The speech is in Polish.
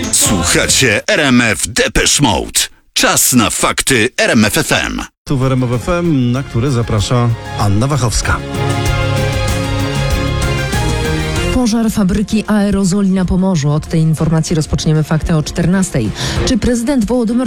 Słuchacie RMF Depeche Mode. Czas na fakty RMF FM. Tu w RMF FM, na który zaprasza Anna Wachowska. Pożar fabryki aerozoli na Pomorzu. Od tej informacji rozpoczniemy fakty o 14:00. Czy prezydent Wołodymyr